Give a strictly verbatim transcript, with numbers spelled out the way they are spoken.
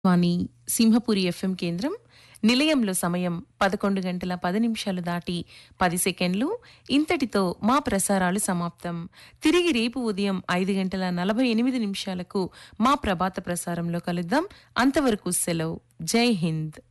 వాణి Simhapuri FM కేంద్రం. నిలయంలో సమయం పదకొండు గంటల పది నిమిషాలు దాటి పది సెకండ్లు. ఇంతటితో మా ప్రసారాలు సమాప్తం. తిరిగి రేపు ఉదయం ఐదు గంటల నలభై ఎనిమిది నిమిషాలకు మా ప్రభాత ప్రసారంలో కలుద్దాం. అంతవరకు సెలవు. జై హింద్.